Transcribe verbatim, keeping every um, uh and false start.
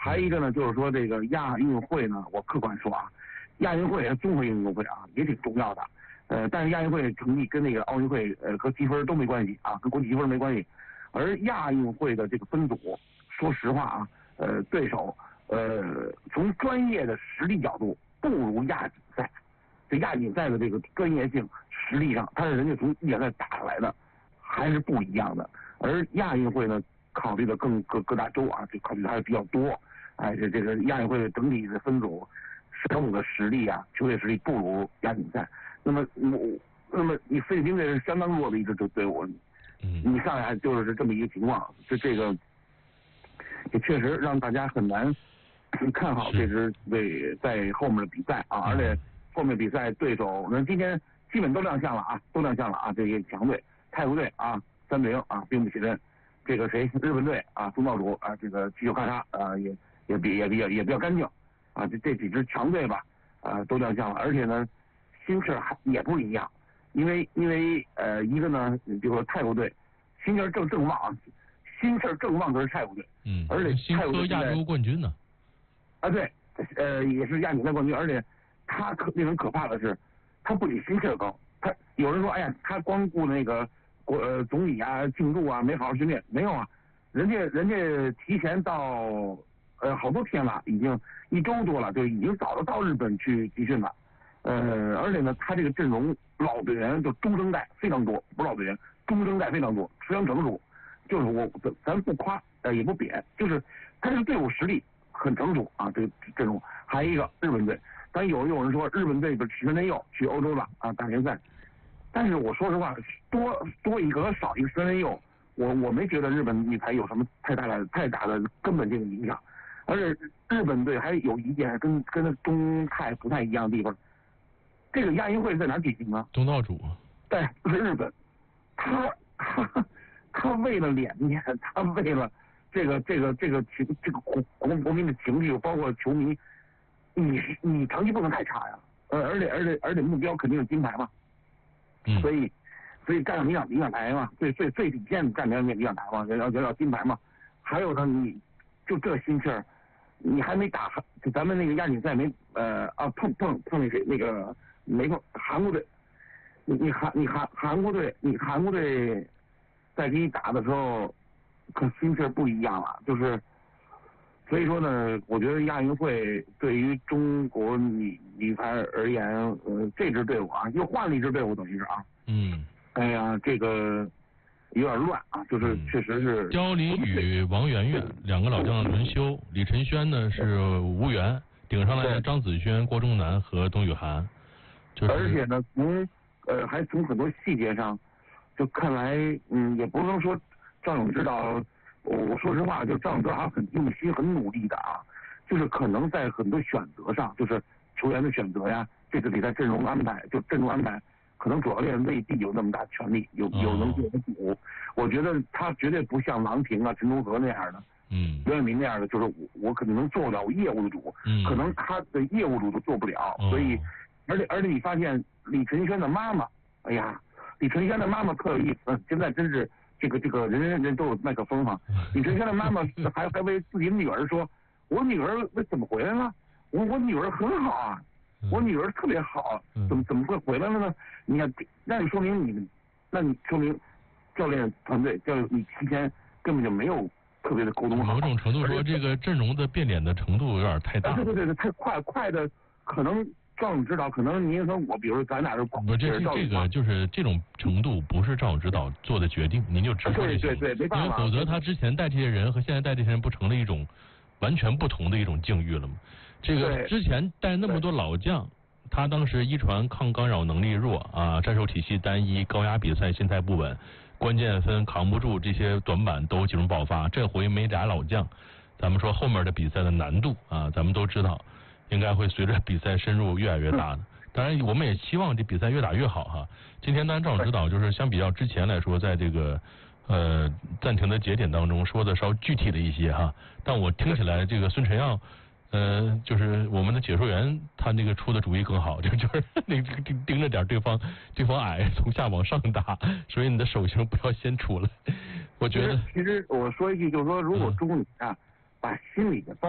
还有一个呢，就是说这个亚运会呢，我客观说啊，亚运会综合运动会啊也挺重要的，呃，但是亚运会成绩跟那个奥运会呃和积分都没关系啊，跟国际积分没关系。而亚运会的这个分组，说实话啊，呃，对手呃从专业的实力角度不如亚锦赛，这亚锦赛的这个专业性实力上，它是人家从亚赛打下来的，还是不一样的。而亚运会呢，考虑的更各各大洲啊，这考虑的还是比较多。哎，这这个亚运会的整体的分组选手的实力啊，球队实力不如亚锦赛。那么我那么你菲律宾这是相当弱的一支队伍，你上来就是这么一个情况，这这个也确实让大家很难看好这支队在后面的比赛啊，而且后面比赛对手那今天基本都亮相了啊，都亮相了啊，这些强队，泰国队啊三比零啊兵不血刃，这个谁日本队啊东道主啊这个七九咔嚓啊也也比也比较也比较干净啊，这这几支强队吧啊都亮相了，而且呢心气还也不一样，因为因为呃一个呢比如说泰国队心气正正旺啊，心气正旺的是泰国队， 嗯， 而且新科亚洲冠军呢啊对，呃也是亚锦赛冠军，而且他可令人可怕的是，他不仅心气高，他有人说哎呀他光顾那个国呃总理啊庆祝啊没好好训练，没有啊，人家人家提前到呃好多天了，已经一周多了，就已经早就到日本去集训了，呃而且呢他这个阵容老队员就中生代非常多，不是老队员中生代非常多，非常成熟，就是我咱不夸呃也不贬，就是他这个队伍实力很成熟啊，这个阵容。还有一个日本队，但有有人说日本队的石川佑去欧洲了啊打联赛，但是我说实话，多多一个和少一个石川佑，我我没觉得日本女排有什么太大的太大的根本性的影响，而且日本队还有一件跟跟中泰不太一样的地方，这个亚运会在哪举行啊？ 东道主。 对，是日本，他他他为了脸面，他为了这个这个这个情这个国国国民的情绪，包括球迷。你你成绩不能太差呀，呃，而且而且而且目标肯定是金牌嘛， 嗯， 所以所以干领奖领奖台嘛，最最最底线干领领奖台嘛，要要要金牌嘛。还有呢，你就这心气儿，你还没打，就咱们那个亚锦赛没呃啊碰碰碰那谁那个没碰韩国队，你你韩你韩韩国队你韩国队在给你打的时候，可心气儿不一样了，就是。所以说呢，我觉得亚运会对于中国女女排而言，呃，这支队伍啊，又换了一支队伍，等于是啊， 嗯， 哎呀，这个有点乱啊，就是确实是。 刁琳与王媛媛两个老将轮休，李晨轩呢是无缘，顶上来的张子萱、郭钟南和董雨涵，就是。 而且呢，从呃还从很多细节上，就看来，嗯，也不能说赵勇指导。我说实话，就赵永德还很用心、很努力的啊，就是可能在很多选择上，就是球员的选择呀，这个比赛阵容安排，就阵容安排，可能主教练未必有那么大权力，有有能做得主。我觉得他绝对不像郎平啊、陈忠和那样的， 嗯， 刘彦民那样的，就是我我可能能做到业务的主， 嗯， 可能他的业务主都做不了， 嗯、 所以，而且而且你发现李晨轩的妈妈，哎呀，李晨轩的妈妈特有意思，现在真是。这个这个人人人都有麦克风哈，李晨轩的妈妈还还为自己的女儿说，我女儿怎么回来了？我我女儿很好啊，我女儿特别好，怎么怎么会回来了呢？你看，那就说明你，那你说明教练团队教练你提前根本就没有特别的沟通好。 某种程度说，这个阵容的变脸的程度有点太大。 对对对对，太快快的可能。赵勇指导可能您和我，比如咱俩是不，这这个就是这种程度，不是赵勇指导做的决定，您就直说就行。 对对对，没办法。因为否则他之前带这些人和现在带这些人不成了一种完全不同的一种境遇了吗？这个之前带那么多老将，他当时一传抗干扰能力弱啊，战术体系单一，高压比赛心态不稳，关键分扛不住，这些短板都集中爆发。这回没俩老将，咱们说后面的比赛的难度啊，咱们都知道。应该会随着比赛深入越来越大的，当然我们也希望这比赛越打越好哈。今天当然赵总指导就是相比较之前来说，在这个呃暂停的节点当中说的稍具体了一些哈，但我听起来这个孙晨耀呃就是我们的解说员他那个出的主意更好，就就是那盯盯着点对方对方矮从下往上打，所以你的手型不要先出来。我觉得其实我说一句就是说，如果中国女啊把心理的